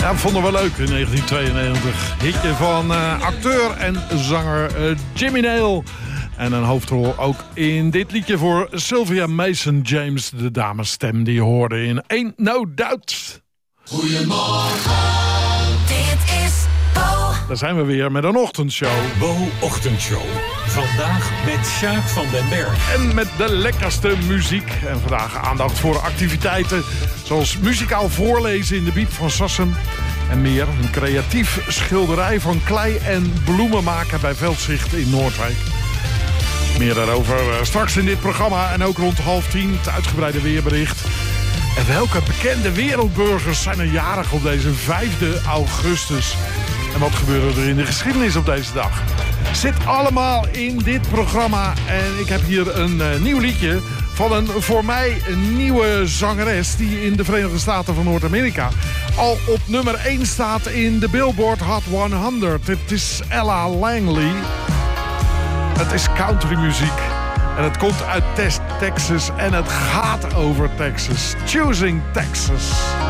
Ja, vonden we leuk in 1992. Hitje van acteur en zanger Jimmy Nail. En een hoofdrol ook in dit liedje voor Sylvia Mason-James. De damesstem die je hoorde in Ain't No Doubt. Goedemorgen, dit is Bo. Daar zijn we weer met een ochtendshow. Bo Ochtendshow. Vandaag met Sjaak van den Berg. En met de lekkerste muziek. En vandaag aandacht voor activiteiten zoals muzikaal voorlezen in de Biep van Sassem. En meer, een creatief schilderij van klei en bloemen maken bij Veldzicht in Noordwijk. Meer daarover straks in dit programma en ook rond 9:30 het uitgebreide weerbericht. En welke bekende wereldburgers zijn er jarig op deze 5 augustus? En wat gebeurde er in de geschiedenis op deze dag? Zit allemaal in dit programma. En ik heb hier een nieuw liedje van een voor mij een nieuwe zangeres die in de Verenigde Staten van Noord-Amerika al op nummer 1 staat in de Billboard Hot 100. Het is Ella Langley. Het is countrymuziek. En het komt uit Texas en het gaat over Texas. Choosing Texas.